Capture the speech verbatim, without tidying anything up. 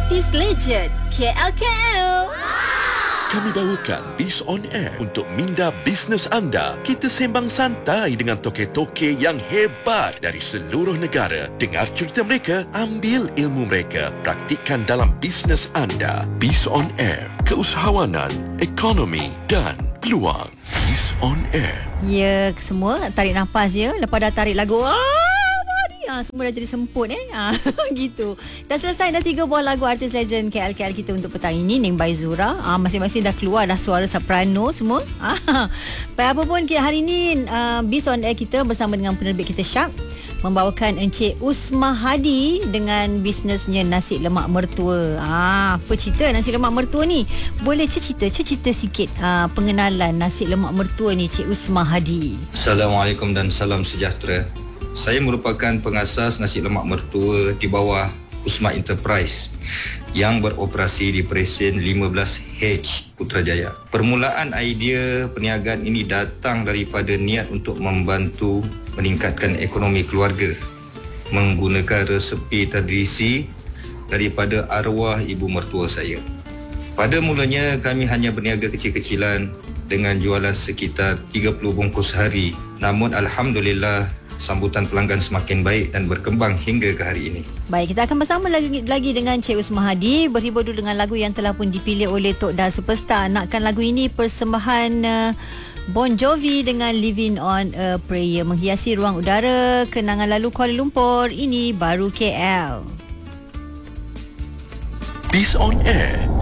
Artis Legend K L K L. Kami bawakan Biz on Air untuk minda bisnes anda. Kita sembang santai dengan toke-toke yang hebat dari seluruh negara. Dengar cerita mereka, ambil ilmu mereka, praktikkan dalam bisnes anda. Biz on Air, keusahawanan, ekonomi dan peluang. Biz on Air. Ya, semua tarik nafas ya. Lepas dah tarik lagu, Ha, semua dah jadi semput eh. Ha, gitu. Dah selesai dah tiga buah lagu artis legend K L K L kita untuk petang ini. Ning Baizura. Ha, masing-masing dah keluar dah suara soprano semua. Ha, apa pun hari ini uh, Biz on Air kita bersama dengan penerbit kita Syak membawakan Encik Usmah Hadi dengan bisnesnya nasi lemak mertua. Ah, apa cerita nasi lemak mertua ni? Boleh cerita, cerita sikit ah, pengenalan nasi lemak mertua ni Encik Usmah Hadi. Assalamualaikum dan salam sejahtera. Saya merupakan pengasas nasi lemak mertua di bawah Usmah Enterprise yang beroperasi di Presiden lima belas H Putrajaya. Permulaan idea perniagaan ini datang daripada niat untuk membantu meningkatkan ekonomi keluarga menggunakan resepi tradisi daripada arwah ibu mertua saya. Pada mulanya kami hanya berniaga kecil-kecilan dengan jualan sekitar tiga puluh bungkus sehari. Namun alhamdulillah sambutan pelanggan semakin baik dan berkembang hingga ke hari ini. Baik, kita akan bersama lagi, lagi dengan Encik Usmah Hadi. Berhibur dulu dengan lagu yang telah pun dipilih oleh Tok Dal Superstar. Nakkan lagu ini persembahan uh, Bon Jovi dengan Living on a Prayer menghiasi ruang udara kenangan lalu Kuala Lumpur. Ini baru K L. Biz on Air